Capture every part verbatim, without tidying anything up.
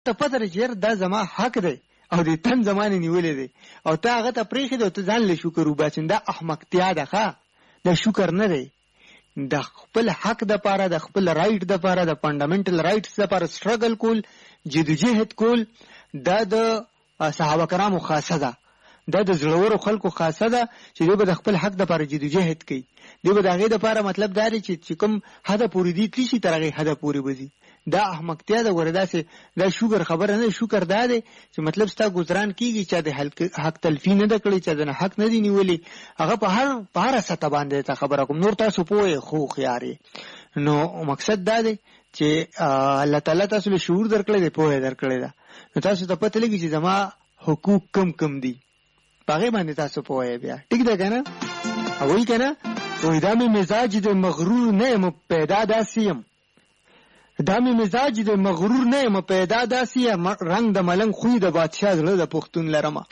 ته پته چې دا زما حق دی او د تن زمانه نیولې دی او ته هغه ته پریخې دی او ته ځان له شکر وباسې. دا احمقتیا ده ښه، دا شکر نه دی. د خپل حق د پاره، د خپل رایټ د پاره، د فنډامنټل رایټس د پاره سټرګل کول، جدوجہد کول، دا د صحابه کرامو خاصه ده، دا د زړورو خلکو خاصه ده چې دوی به د خپل حق د پاره جدوجہد کوي. دوی به د هغې دپاره مطلب دا دی چې کوم حده پورې دي تلي شي تر هغې حده پورې به ځي. دا احمقتیا ده. ګوره داسې دا شکر خبره نه، شکر دا دی چې مطلب ستا ګزران کېږي، چا د حق تلفي نه ده کړې، چا د حق نه دي نیولې، هغه په هر په هره سطح باندې ته خبره کوم. نور تاسو پوه خو خیار یې. نو مقصد دا دی چې الله تعالی تاسو له شعور درکړی دی، پوهه درکړې ده. نو تاسو ته پته لګي چې زما حقوق کم کم دي، په هغې باندې تاسو پوه بیا. ټیک ده که نه؟ وایي که نه وایي دا مې مزاج د مغرور نه یم پیدا داسې یم، دا مې مزاج د مغرور نه یم پیدا داسې یم، رنګ د ملنګ خوی د بادشاه زړه د پښتون لرمه.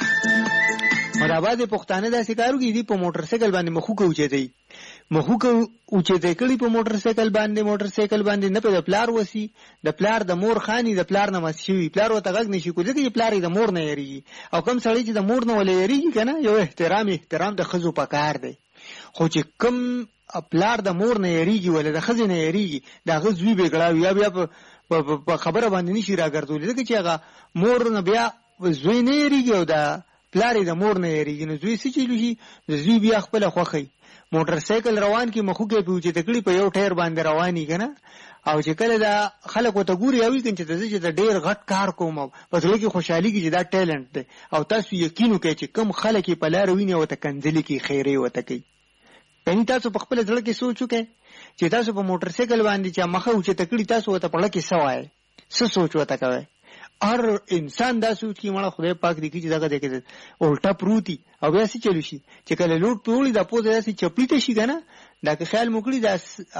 او دا بعضې پښتانه داسې کار وکړي دي په موټر سایکل باندې مخوکه اوچتوي، مخوکه اوچتی کړي په موټر سایکل باندې، موټر سایکل باندې نه په د پلار وسي، د پلار د مور خاني د پلار نه مس شوي، پلار ورته غږ نشي کولی ځکه چې پلار یې د مور نه یېرېږي. او کوم سړی چې د مور نه ولې یېرېږي که نه، یو احترام احترام د ښځو په کار دی. خو چې کوم پلار د مور نه یېرېږي ولې د ښځې نه یېرېږي، د هغه زوی بېګړه یا بیا په خبره باندې نشي راګرځولی ځکه چې هغه مور نه بیا زوی نه یېرېږي او د پلار یې د مور نه یېرېږي. نو زوی څه چیلو شي، د زوی بیا خپله خوښوي. موټر سایکل روان کې مخوکې پې اوچته کړي په یو ټایر باندې رواني که نه، او چې کله دا خلک ورته ګوري او وایي چې زه چې د ډېر غټ کار کوم او په زړه کې خوشحالي کې چې دا ټیلنټ دی. او تاسو یقین وکړئ چې کوم خلک یې په لاره ویني ورته کنځلې کوي، خیرې ورته کوي. یعنې تاسو په خپله زړه کې سوچ وکړئ چې تاسو په موټر سایکل باندې چې مخه اوچته کړي، تاسو ورته په زړه کې څه وایئ، څه سوچ ورته کوئ. هر انسان دا سوچ کې مړه خدای پاک دی چې دغه دی کې الټا پروتي او بیا څه چلو شي چې کله لوټ په وړي دا پوزه داسې چپلیته شي که نه. دا که خیال مو کړي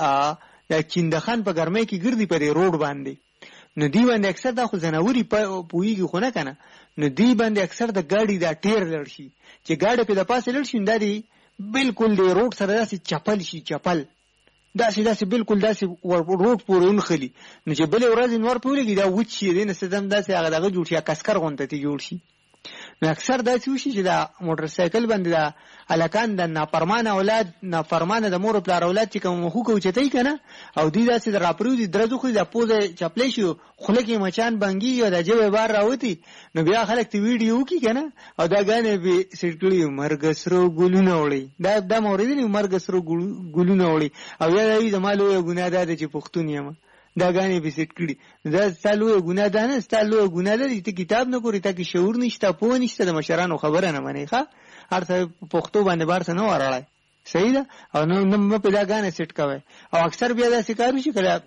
دا چندخان په ګرمۍ کې ګرځي په دې روډ باندې، نو دی باندې اکثر دا خو ځناوري پوهېږي خو نه که نه، نو دی باندې اکثر د ګاډي دا ټیر لړ شي چې ګاډی پې د پاسه لړ شي، دا دی بلکل د روډ سره داسې چپل شي، چپل داسې داسې بلکل داسې روډ پورې ونښلي. نو چې بلې ورځې نور پې ولګي دا وچ شي، دی نه څه دم داسې هغه دغه جوړ شي، کسکر غونته ترې جوړ شي. نو اکثر داسې وشي چې دا موټر سایکل باندې دا هلکان د نافرمانه اولاد، نافرمانه د مور و پلار اولاد چې کوم مخوکه اوچتوي که نه، او دوی داسې د راپرېوځي درز وخوري، دا پوزه چپلی شي، خوله کې مچان بنګېږي او دا ژبه بار راوتي، نو بیا خلک ته ویډیو وکړي که نه، او دا ګانې پې سیټ کړي مرګ سرو ګلونه وړي، دا دا مې اورېدلي مرګ سرو ګلونه وړي، او یا دا وي زما لویه ګناه دا ده چې پښتون یم، دا ګانې پې سیټ کړي. دا ستا لویه ګناه ده نه، ستا لویه ګناه ده چې ته کتاب نه ګورې، تا کې شعور نشته، پوه نشته، د مشرانو خبره نه منې. ښه هر څه پښتو باندې بار څه نه وراړی، صحیح ده. او نه مه پې دا ګانې سیټ کوئ. او اکثر بیا داسې کار وشي کله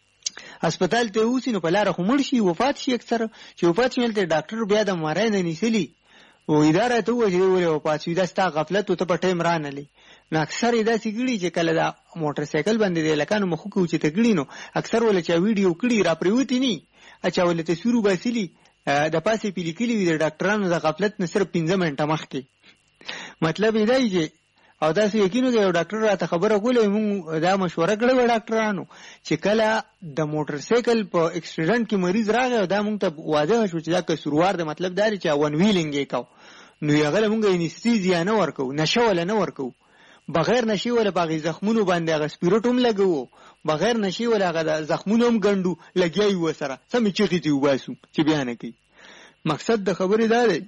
هسپتال ته اوسي نو په لاره خو مړ شي، وفات شي. اکثر چې وفات شي هلته ډاکټر بیا د ماری نه نیسلي او اداره ته ووایي چې دی ولې وفات شي، دا ستا غفلت و، ته په ټایم رانهلې. نو اکثر یې داسې کړي چې کله دا موټر سایکل باندې د هلکانو مخوکې اوچته کړي، نو اکثر ولې چا ویډیو کړي را پرېوتي نه، چا ولې تصویر وباسلي، د پاسې پې لیکلي وي د ډاکټرانو د غفلت نه صرف پنځه منټه مخکې. مطلب یې دی چې او داسې یقین وکړئ، یو ډاکټر راته خبره کوله، موږ دا مشوره کړې وه ډاکټرانو چې کله د موټر سایکل په اکسیډنټ کې مریض راغی او دا موږ ته واضح شو چې دا قصوروار دی، مطلب دا دی چې ون ویلینګ یې کو، نو هغه له موږ انستیزیا نه ورکوو، نشه وله نه ورکوو، بغیر نشي وله په هغې زخمونو باندې هغه سپیرټ هم لګوو، بغیر نشي وله هغه زخمونه هم ګنډو، لګیا یې ورسره سمې چغې ترې وباسو چې بیا نه کوي. مقصد د خبرې دا دی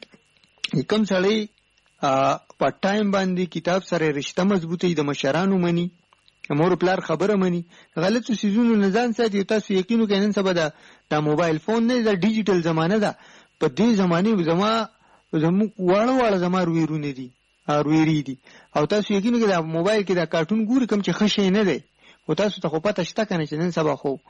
کوم سړی په ټایم باندې کتاب سره رشته مضبوطوي، د مشرانو مني، مور پلار خبره مني، غلطو څیزونو نه ځان ساتي. تاسو یقین وکړئ نن سبا د موبایل فون نه د ډیجیټل زمانه ده، په دې زمانې زما زموږ واړه واړه زما رویرونه دي رویري دي، او تاسو یقین وکړئ د موبایل کې دا کارټون ګوري کوم چې ښه شی نه دی، خو تاسو ته خو پته شته که نه چې نن سبا خو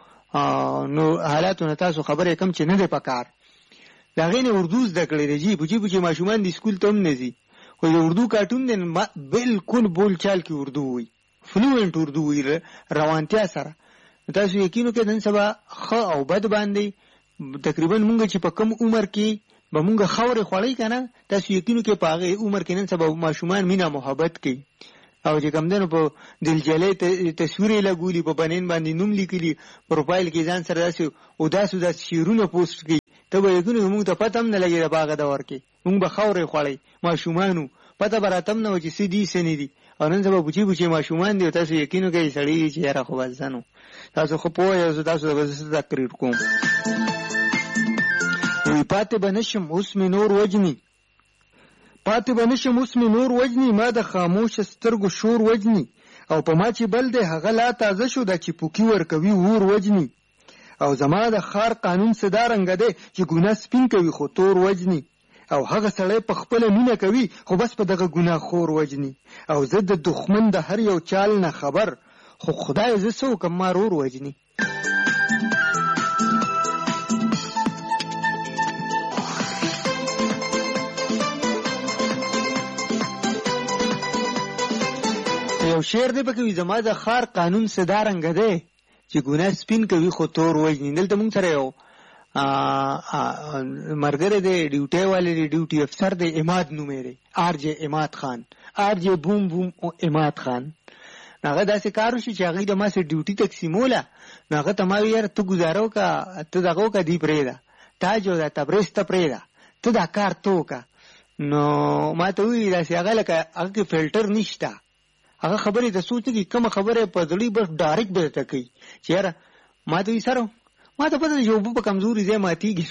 نو حالاتو نه تاسو خبره کوم چې نه دی په کار. د هغې نه اردو زده کړی دی، جي بوجي بوجي ماشومان د سکول ته هم نه ځي، خو د اردو کارټون دی بلکل بول چال کې اردو وي، فلوینټ اردو وي روانتیا سره. تاسو یقین وکړئ نن سبا ښه او بد باندې تقریبا مونږ چې په کم عمر کې به مونږ خاورې خوړی که نه، تاسو یقین وکړئ په هغې عمر کې نن سبا ماشومان مینه محبت کوي. او چې کم دنو په دلجلې تصویر یې لګولي، په بنین باندې نوم لیکلي، پروفایل کې ځان سره داسې اوداس اوداس شعرونه پوسټ کوي. ته به یې موږ ته پته هم نه لګي د باغه دور کې موږ به خاورې خوړی ماشومانو، پته به راته هم نه و چې څه دي څه نه دي. او نن سبا بوچي بوچي ماشومان دي او تاسو یقین وکړئ سړي دي چې یاره خو بس ځنو تاسو خو پوه یاست، تاسو به زه تقریر کوم. وی پاتې به نشم اوس مې نور وجني، پاتې به نشم اوس مې نور وجني، ما د خاموش سترګو شور وجني، او په ما چې بل دی هغه لا تازه شو دا چې پوکي ورکوي اور وجني. او زما د خار قانون صدا رنګه دی چې ګناه سپین کوي خو تور وجني، او هغه سړی په خپله مینه کوي خو بس په دغه ګناه خور وجني. او زه د دښمن د هر یو چال نه خبر، خو خدای زه څه وکم ما رور وجني. یو شعر دی پکې وي زما د خار قانون صدا رنګه دی چې ګناه سپین کوي خو تور وجني. دلته موږ سره یو مرګره دی ډیوټي والے دی ډیوټي افسر دی اماد نومې دی آر جے اماد خان، آر جے بوم بوم اماد خان. هغه داسې کار وشي چې هغې د ما سره ډیوټي تقسیموله، نو هغه ته ما وی یاره ته ګزاره وکړه، ته دغه وکړه دې پرېږده، تاج او دا تبریز ته پرېږده، ته دا کار ته وکړه. نو ما ته وویل داسې هغه لکه هغه کې فلټر نشته، هغه خبرې ته سوچ نه کړي، کومه خبره په زړی بس ډایرکټ به درته کوي چې یاره ما ته وي سره ما ته پته ده چې اوبه په کمزوري ځای ماتېږي،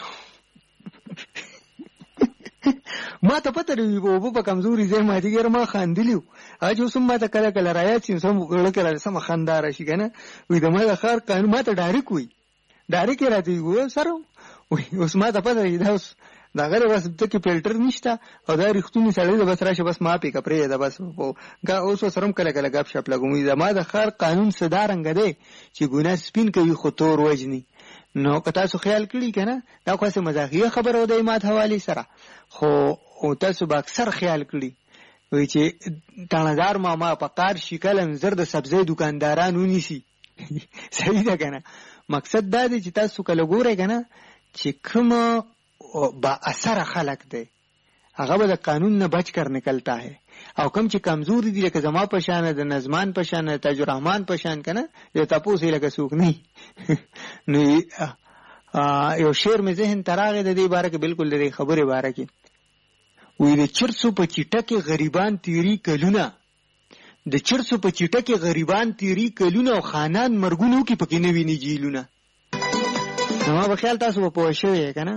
ما ته پته ده اوبه په کمزوري ځای ماتېږي. یاره ما خاندلي وو، هغه چې اوس هم ما ته کله کله رایاد شي سم زړه کې را سمه خندا راشي که نه. وایي د ما د ښار قانون ما ته ډایرکټ وایي، ډایرکټ یې راته وایي سره وایي اوس ما ته پته ده چې دا اوس د هغه بس ته کې فلټر نشته او دا رښتونی سړی ده بس راشه بس معافې که پرېږده بس. اوس سره هم کله کله ګپ شپ لګوم. زما د ښار قانون څه دا رنګه دی چې ګناه سپین کوي خو تور وجني. نو که تاسو خیال کړي که نه دا خو هسې مزاحیه خبره و د اماد حوالې سره، خو تاسو به اکثر خیال کړي وایي چې تڼهدار ماما په قار شي کله زر د سبزۍ دوکانداران ونیسي. صحیح ده که نه. مقصد دا دی چې تاسو کله ګورئ که نه چې کومه با اثر خلق دی هغه به د قانون نه بچ کر نکلتا ہے، او کم چې کمزوری دی لکه زما په شان د نظمان په شان تاج الرحمن په شان کنه د تاسو لکه څوک نه. نو یو شعر مې ذهن تراغه د دې باره کې بالکل د دې خبره باره کې وی د چرسو په چټه کې غریبان تیری کلونه، د چرسو په چټه کې غریبان تیری کلونه او خانان مرګونو کې پکې نه ویني جیلونه. نو ما به خیال تاسو په پوه شوئ کنه.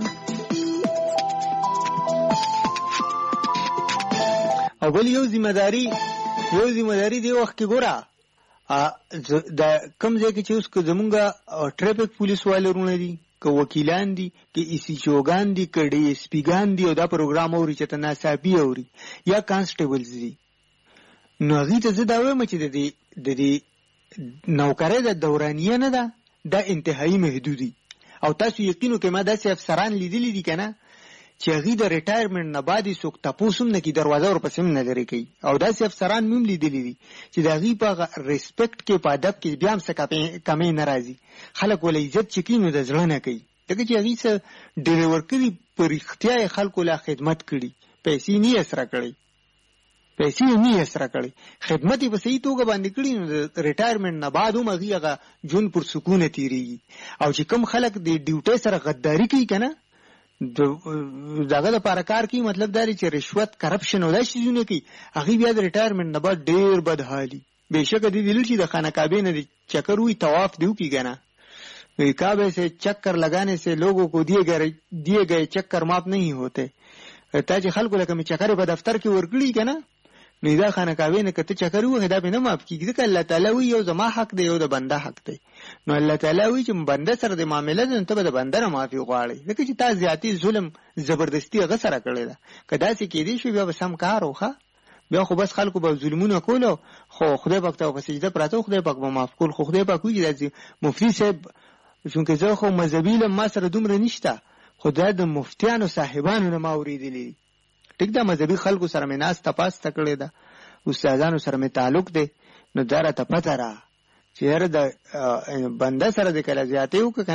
او بل یو ذمہداری یو ذمہداری دی وخت کې ګوره د کم ځای کې چې اوس که زمونږ ټریفک پولیس والرونه دي که وکیلان دي که ایسی چوګان دي که ډي ایس پیګان دي او دا پروګرام اوري چې ته ناڅاپي اوري یا کانسټیبلز دي، نو هغې ته زه دا وایم چې د دې د دې نوکرۍ د دورانیه نه ده، دا انتهایي محدودي. او تاسو یقین وکړئ ما داسې افسران لیدلي دي که نه چې هغې د ریټایرمنټ نه بعد یې څوک تپوس هم نه کړي، دروازه ورپسې هم نه لرې کوي. او داسې افسران مې هم لیدلي دي چې د هغې په ریسپیکټ کې په ادب کې بیا هم څه کمۍ نه راځي، خلک وله عزت چې کوي نو د زړه نه کوي، ځکه چې هغې څه ډریور کړي په رښتیا یې خلکو لا خدمت کړي، پیسې نه یې سره کړی پیسې یې نه یې سره کړی خدمت یې په صحیح توګه باندې کړي، نو د ریټایرمنټ نه بعد هم هغې هغه ژوند پر سکونه تېرېږي. او چې کوم خلک د ډیوټۍ سره غداري کوي که نه دغه لپاره کار کوي، مطلب دا دی چې رشوت کرپشن او دا شیزونه کوي، هغې بیا د ریټایرمنټ نه بعد ډېر بد حالي. بېشکه دې دلیل چې د خانه کعبې نه د چکر وي طواف دې وکړي که نه، کعبے سے چکر لگانے سے لوگوں کو دیے گئے دیے گئے چکر معاف نہیں ہوتے. تا چې خلکو لکه مې چکرې په دفتر کې ورکړي که نه نو دا خانه کعبې نه که ته چکر ووهې دا مې نه معاف کېږي، ځکه الله تعالی وایي یو زما حق دی یو د بنده حق دی. نو الله تعالی وایي چې بنده سره د معامله ده نو ته به د بنده نه معافي غواړې، ځکه چې تا زیاتي ظلم زبردستي هغه سره کړې ده. که داسې کېدی شي بیا به سم کار وښه، بیا خو بس خلکو به ظلمونه کولو، خو خدای پاک ته په سجده پراته خدای پاک به معاف کول. خو خدای پاک وایي چې مفتي صاحب چونکې زه خو مذهبي علم ما سره دومره نشته، خو دا د مفتیانو صاحبانو نه ما اورېدلي دي. ټیک ده مذهبي خلکو سره مې ناسته پاسته کړې ده، استادانو سره مې تعلق دی، نو دا راته پته را چې یاره د بنده سره د کله زیاتې وکړه که نه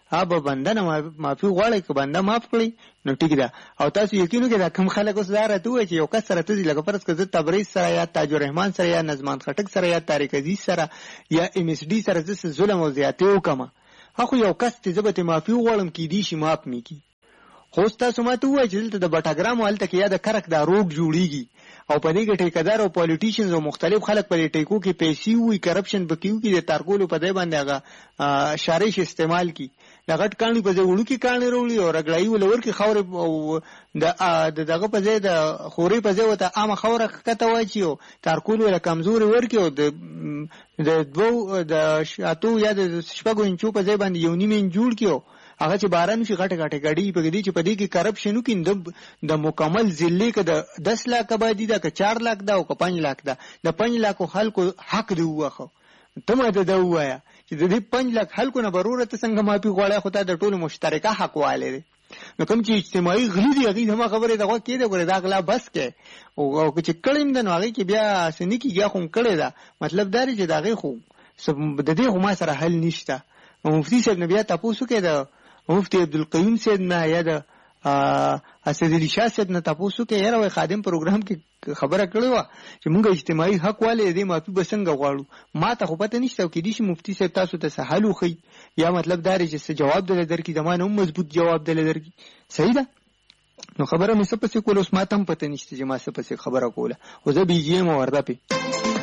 ها به بنده نه معافي غواړئ که بنده معاف کړئ نو ټیک ده. او تاسو یقین وکړئ دا کوم خلک اوس دا راته ووایي چې یو کس سره ته ځي، لکه فرض که زه تبریز سره یا تاج الرحمن سره یا نظمان خټک سره یا طارق عزیز سره یا ام اس ډي سره زه ظلم او زیاتې وکړم، هغه یو کس چې زه به ترې معافي وغواړم کیدای شي معاف مې کړي. خو اوس تاسو ماته ووایئ چې دلته د بټاګرامو هلته کې یا د کرک دا روږ جوړېږي او په دې کې ټیکهدار او پالیټیشنز او مختلف خلک په دې ټیکو کې پیسې وي، کرپشن پکې وکړي، د تارکولو په ځای باندې هغه شارش استعمال کړي، د غټ کاڼي په ځای وړوکي کاڼي راوړي او رګړایي ول ورکړي خاورې او د دغه په ځای د خورې په ځای ورته عامه خاوره ښکته واچي او تارکول ول کمزوري ورکړي او د دوو د اتو یا د شپږو انچو په ځای باندې یو نیم انچ جوړ کړي، هغه چې باران شي غټه غټه ګاډي په دې چې په دې کې کرپشن وکړي د مکمل ضلع کې د دس لاک آبادي ده که چار لاک ده او که پنځ لاک ده، د پنځ لاکو خلکو حق دی وواخه. ته ماته دا ووایه چې د دې پنځ لاک خلکو نه بروره ته څنګه معافي غواړې، خو تا د ټولو مشترکه حق والی دی. نو کوم چې اجتماعي غلي دي هغوی زما خبرې د غوږ کېدی ګورې دا غلا بس کې او که چې کړی هم ده نو هغې کې بیا څه نه کېږي، خو م کړې ده. مطلب دا دی چې د هغې خو د دې خو ما سره حل نشته. مفتي صاحب نه بیا تپوس وکړې د مفتي عبدالقیوم صاحب نه یا د اسدالي شاه صاحب نه تپوس وکړې، یاره وایي خادم پروګرام کې خبره کړې وه چې مونږ اجتماعي حق والی دې معافي به څنګه غواړو. ما ته خو پته نشته او کېدای شي مفتي صاحب تاسو ته څه حل وښیي یا مطلب دا دی چې څه جواب دله درکړي، زما نه هم مضبوط جواب دله درکړي. صحیح ده. نو خبره مې څه پسې کوله، اوس ما ته هم پته نشته چې ما څه پسې خبره کوله، خو زه بیجي یم ورده پې